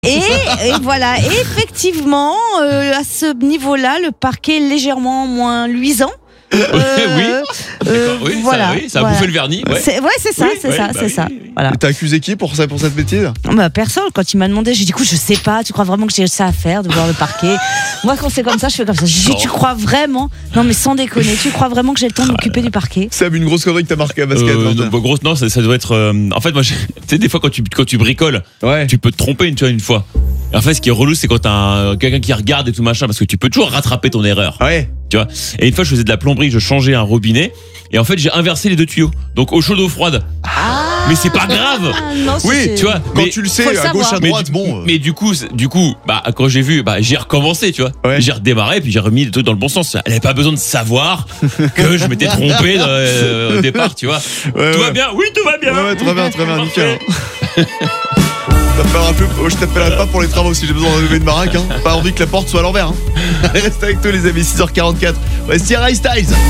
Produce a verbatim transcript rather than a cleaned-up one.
Et, et voilà, et effectivement, euh, à ce niveau-là, le parquet est légèrement moins luisant. Euh, oui, euh, oui, voilà, ça, oui, ça a voilà. bouffé le vernis. Ouais, c'est, ouais, c'est ça, Oui, c'est ouais, ça, bah c'est oui, ça. oui, oui. Voilà. Et t'as accusé qui pour ça, pour cette bêtise? Bah, personne, quand il m'a demandé, j'ai dit, écoute, je sais pas, tu crois vraiment que j'ai ça à faire, de voir le parquet? Moi, quand c'est comme ça, je fais comme ça. J'ai dit, tu crois vraiment? Non, mais sans déconner, tu crois vraiment que j'ai le temps de m'occuper du parquet? Seb, une grosse connerie que t'as marqué à basket. Euh, Martin. non, bah, grosse, non, ça, ça doit être. euh, en fait, moi, j'ai- tu sais, des fois, quand tu, quand tu bricoles, Ouais. tu peux te tromper une, tu vois, une fois. Et en fait, ce qui est relou, c'est quand t'as un- quelqu'un qui regarde et tout machin, parce que tu peux toujours rattraper ton erreur. Ouais. Tu vois. Et une fois, je faisais de la plomberie, je changeais un robinet, et en fait, j'ai inversé les deux tuyaux. Donc, eau chaude, eau froide. Ah, Mais c'est pas grave. ah, non, Oui, c'est- Tu vois. Quand mais- tu le sais, faut le à gauche, savoir. à mais droite, du, bon. euh, mais du coup, c'est- du coup, bah quand j'ai vu, bah j'ai recommencé, tu vois. Ouais. J'ai redémarré, puis j'ai remis les trucs dans le bon sens. Elle avait pas besoin de savoir que je m'étais trompé dans, euh, au départ, tu vois. Ouais, Tout ouais. va bien, oui, tout va bien. Ouais, ouais, très bien, très bien, Parfait. nickel. T'appelleras plus- oh, je t'appellerai pas pour les travaux si j'ai besoin de lever une baraque. Hein. Pas envie que la porte soit à l'envers. Hein. Reste avec toi, les amis, six heures quarante-quatre. Voici Harry Styles.